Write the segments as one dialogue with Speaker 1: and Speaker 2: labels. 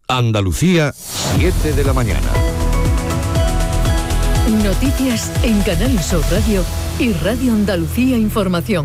Speaker 1: Andalucía, 7 de la mañana.
Speaker 2: Noticias en Canal Sur Radio y Radio Andalucía Información.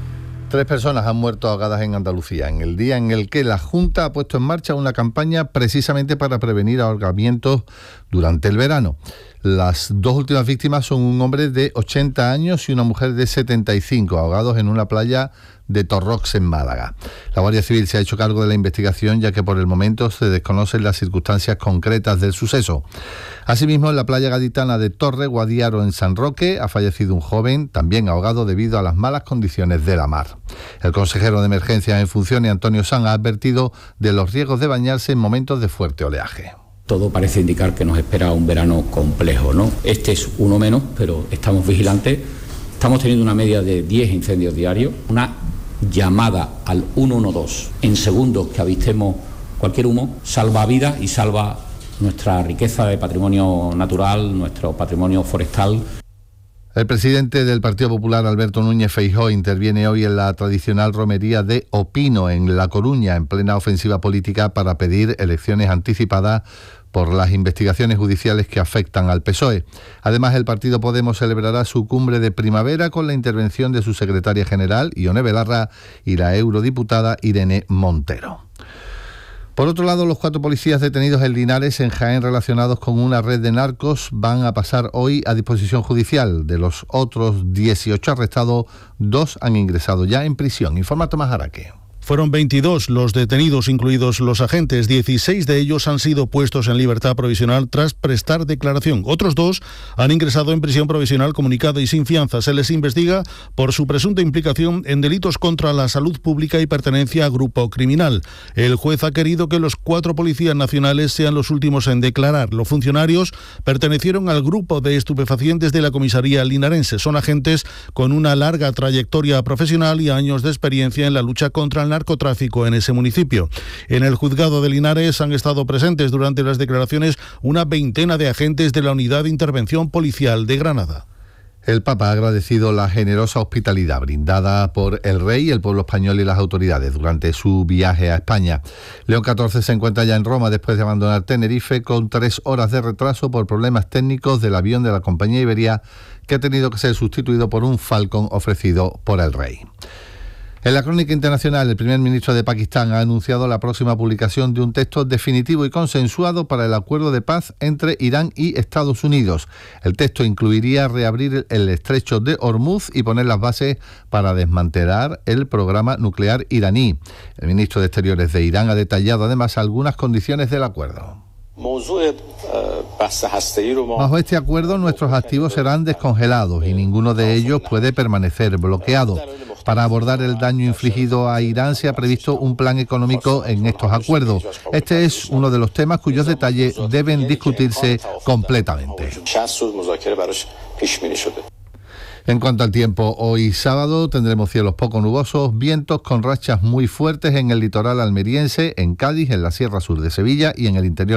Speaker 3: 3 personas han muerto ahogadas en Andalucía, en el día en el que la Junta ha puesto en marcha una campaña precisamente para prevenir ahogamientos durante el verano. Las 2 últimas víctimas son un hombre de 80 años y una mujer de 75, ahogados en una playa de Torrox, en Málaga. La Guardia Civil se ha hecho cargo de la investigación, ya que por el momento se desconocen las circunstancias concretas del suceso. Asimismo, en la playa gaditana de Torre Guadiaro, en San Roque, ha fallecido un joven, también ahogado debido a las malas condiciones de la mar. El consejero de Emergencias en funciones, Antonio Sanz, ha advertido de los riesgos de bañarse en momentos de fuerte oleaje.
Speaker 4: Todo parece indicar que nos espera un verano complejo, ¿no? Este es uno menos, pero estamos vigilantes. Estamos teniendo una media de 10 incendios diarios, una llamada al 112 en segundos que avistemos cualquier humo salva vidas y salva nuestra riqueza de patrimonio natural, nuestro patrimonio forestal.
Speaker 3: El presidente del Partido Popular, Alberto Núñez Feijóo, interviene hoy en la tradicional romería de Opino, en La Coruña, en plena ofensiva política para pedir elecciones anticipadas por las investigaciones judiciales que afectan al PSOE. Además, el partido Podemos celebrará su cumbre de primavera con la intervención de su secretaria general, Ione Belarra, y la eurodiputada Irene Montero. Por otro lado, los 4 policías detenidos en Linares, en Jaén, relacionados con una red de narcos, van a pasar hoy a disposición judicial. De los otros 18 arrestados, 2 han ingresado ya en prisión. Informa Tomás Araque.
Speaker 5: Fueron 22 los detenidos, incluidos los agentes. 16 de ellos han sido puestos en libertad provisional tras prestar declaración. Otros 2 han ingresado en prisión provisional comunicada y sin fianza. Se les investiga por su presunta implicación en delitos contra la salud pública y pertenencia a grupo criminal. El juez ha querido que los 4 policías nacionales sean los últimos en declarar. Los funcionarios pertenecieron al grupo de estupefacientes de la comisaría linarense. Son agentes con una larga trayectoria profesional y años de experiencia en la lucha contra el narcotráfico en ese municipio. En el juzgado de Linares han estado presentes durante las declaraciones una veintena de agentes de la Unidad de Intervención Policial de Granada.
Speaker 3: El Papa ha agradecido la generosa hospitalidad brindada por el rey, el pueblo español y las autoridades durante su viaje a España. León XIV se encuentra ya en Roma después de abandonar Tenerife con 3 horas de retraso por problemas técnicos del avión de la compañía Iberia, que ha tenido que ser sustituido por un Falcon ofrecido por el rey. En la crónica internacional, el primer ministro de Pakistán ha anunciado la próxima publicación de un texto definitivo y consensuado para el acuerdo de paz entre Irán y Estados Unidos. El texto incluiría reabrir el estrecho de Hormuz y poner las bases para desmantelar el programa nuclear iraní. El ministro de Exteriores de Irán ha detallado además algunas condiciones del acuerdo. Bajo este acuerdo, nuestros activos serán descongelados y ninguno de ellos puede permanecer bloqueado. Para abordar el daño infligido a Irán se ha previsto un plan económico en estos acuerdos. Este es uno de los temas cuyos detalles deben discutirse completamente. En cuanto al tiempo, hoy sábado tendremos cielos poco nubosos, vientos con rachas muy fuertes en el litoral almeriense, en Cádiz, en la Sierra Sur de Sevilla y en el interior